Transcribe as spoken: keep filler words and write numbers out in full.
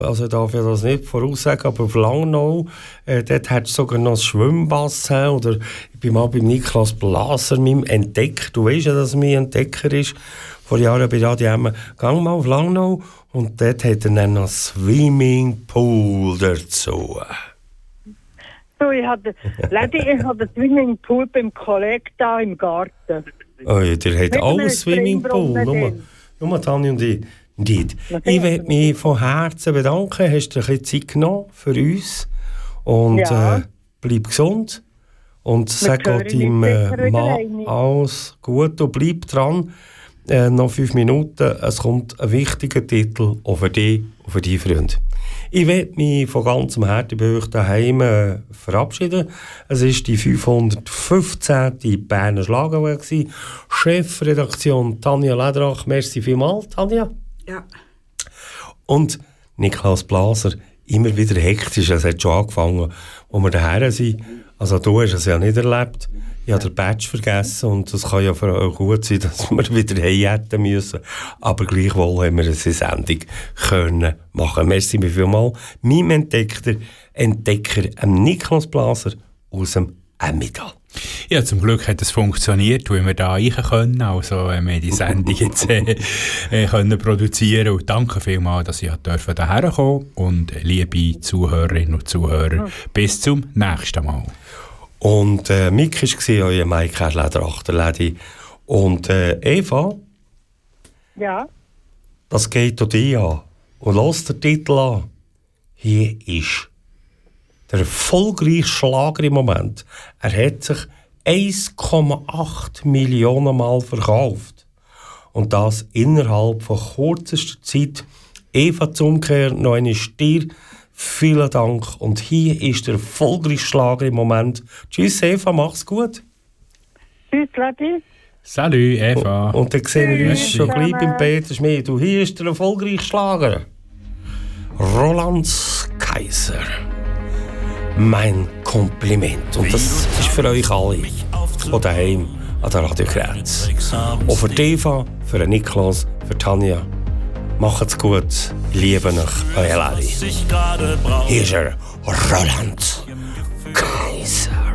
Also ich darf ja das nicht voraussagen, aber auf Langnau, äh, dort hat es sogar noch ein Schwimmbassin. Oder ich bin mal beim Niklas Blaser, meinem Entdecker. Du weißt ja, dass er mein Entdecker ist. Vor Jahren bei Radio M. Gang mal auf Langnau und dort hat er dann noch einen Swimmingpool dazu. So, ich hatte einen Swimmingpool beim Kollegen da im Garten. Oh ja, der hat auch einen Swimmingpool. Nur, nur Tanja und ich. Nicht. Ich möchte mich von Herzen bedanken. Hast du ein bisschen Zeit genommen für uns? Und ja. äh, bleib gesund. Und sag auch deinem äh, Mann alles gut und bleib dran. Äh, noch fünf Minuten. Es kommt ein wichtiger Titel auch für dich und für deine Freunde. Ich möchte mich von ganzem Herzen bei euch daheim äh, verabschieden. Es war die fünfhundertfünfzehnte Berner Schlagerwelle. Chefredaktion Tanja Lederach. Merci vielmals, Tanja. Ja. Und Niklas Blaser, immer wieder hektisch. Es hat schon angefangen, wo wir daher sind. Also du hast es ja nicht erlebt. Ich habe den Badge vergessen und es kann ja für euch gut sein, dass wir wieder heim hätten müssen. Aber gleichwohl haben wir eine Sendung können machen. Merci mir vielmals. Mein Entdecker, Entdecker Niklas Blaser aus dem Emmental. Ja, zum Glück hat es funktioniert, weil wir da rein können. Also wir haben die Sendung jetzt äh, äh, können produzieren. Und danke vielmals, dass ich hierher kommen durfte. Und liebe Zuhörerinnen und Zuhörer, bis zum nächsten Mal. Und äh, Mick war euer Mike Lederach, der Lady. Und äh, Eva? Ja? Das geht auch dich an. Und lass den Titel an. Hier ist der erfolgreiche Schlager im Moment. Er hat sich eins Komma acht Millionen Mal verkauft. Und das innerhalb von kürzester Zeit. Eva Zumkehr, noch eine Stier. Vielen Dank. Und hier ist der erfolgreiche Schlager im Moment. Tschüss Eva, mach's gut. Tschüss Lady. Salut Eva. Und, und dann sehen wir uns schon gleich beim Peter Schmid. Und hier ist der erfolgreiche Schlager. Roland Kaiser. Mein Kompliment. Und das ist für euch alle. Von daheim an der Radiogrenze. Auch für Eva, für den Niklas, für Tanja. Macht's gut. Ich liebe euch, euer Larry. Hier ist er, Roland Kaiser.